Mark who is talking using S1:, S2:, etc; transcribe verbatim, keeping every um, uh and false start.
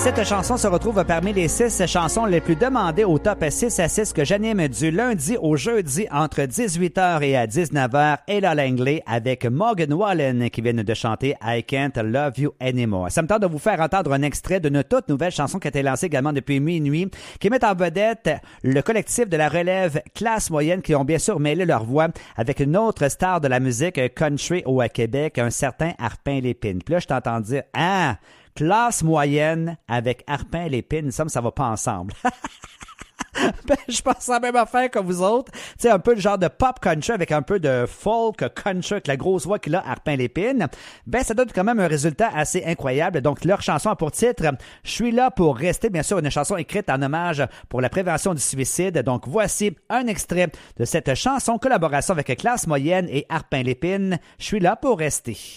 S1: Cette chanson se retrouve parmi les six chansons les plus demandées au top six à six que j'anime du lundi au jeudi entre dix-huit heures et à dix-neuf heures. Ella Langley avec Morgan Wallen qui viennent de chanter I Can't Love You Anymore. Ça me tente de vous faire entendre un extrait d'une toute nouvelle chanson qui a été lancée également depuis minuit, qui met en vedette le collectif de la relève classe moyenne qui ont bien sûr mêlé leur voix avec une autre star de la musique country au Québec, un certain Arpin Lépine. Puis là, je t'entends dire « Ah! » Classe moyenne avec Arpin Lépine, ça, ça va pas ensemble. Ben, je pense à la même affaire que vous autres. Tu sais, un peu le genre de pop country avec un peu de folk country avec la grosse voix qu'il a, Arpin Lépine. Ben, ça donne quand même un résultat assez incroyable. Donc, leur chanson a pour titre « Je suis là pour rester », bien sûr, une chanson écrite en hommage pour la prévention du suicide. Donc, voici un extrait de cette chanson, collaboration avec Classe moyenne et Arpin Lépine. « Je suis là pour rester ».